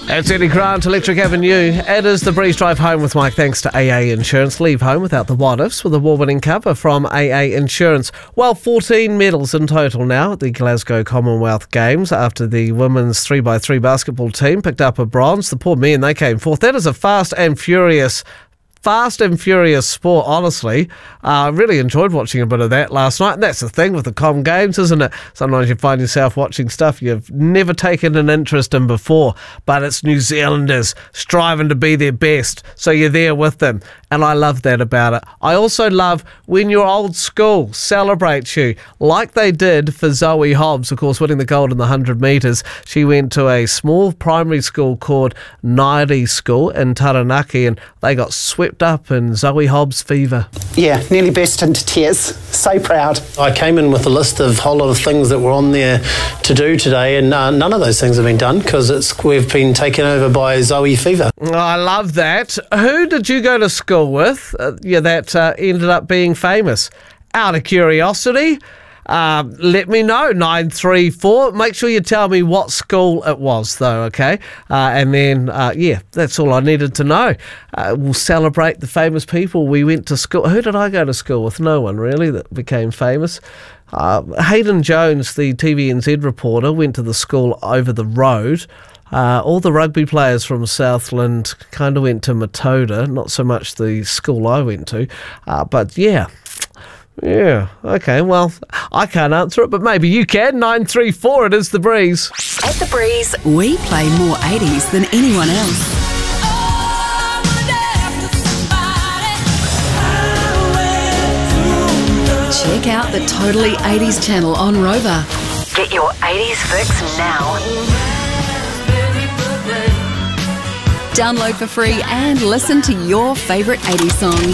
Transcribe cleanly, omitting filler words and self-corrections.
It's Eddie Grant, Electric Avenue. It is the Breeze Drive home with Mike thanks to AA Insurance. Leave home without the what-ifs with a award-winning cover from AA Insurance. Well, 14 medals in total now at the Glasgow Commonwealth Games after the women's 3x3 basketball team picked up a bronze. The poor men, they came fourth. That is a fast and furious sport, honestly. Really enjoyed watching a bit of that last night. And that's the thing with the Com Games, isn't it? Sometimes you find yourself watching stuff you've never taken an interest in before, but it's New Zealanders striving to be their best, so you're there with them. And I love that about it. I also love when your old school celebrates you, like they did for Zoe Hobbs, of course, winning the gold in the 100 metres. She went to a small primary school called Nairi School in Taranaki, and they got swept up in Zoe Hobbs fever. Yeah, nearly burst into tears. So proud. I came in with a list of a whole lot of things that were on there to do today, and none of those things have been done because we've been taken over by Zoe fever. I love that. Who did you go to school with that ended up being famous? Out of curiosity, let me know, 934. Make sure you tell me what school it was, though, okay? And then, that's all I needed to know. We'll celebrate the famous people we went to school. Who did I go to school with? No one, really, that became famous. Hayden Jones, the TVNZ reporter, went to the school over the road. All the rugby players from Southland kind of went to Matoda, not so much the school I went to. But yeah, okay, well, I can't answer it, but maybe you can. 934, it is The Breeze. At The Breeze, we play more 80s than anyone else. Check out the Totally 80s channel on Rover. Get your 80s fix now. Download for free and listen to your favourite 80s songs.